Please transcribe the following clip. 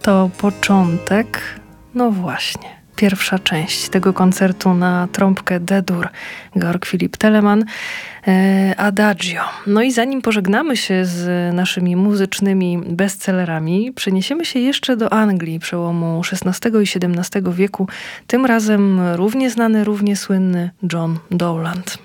To początek, no właśnie, pierwsza część tego koncertu na trąbkę D-dur Georg Philipp Telemann, Adagio. No i zanim pożegnamy się z naszymi muzycznymi bestsellerami, przeniesiemy się jeszcze do Anglii przełomu XVI i XVII wieku, tym razem równie znany, równie słynny John Dowland.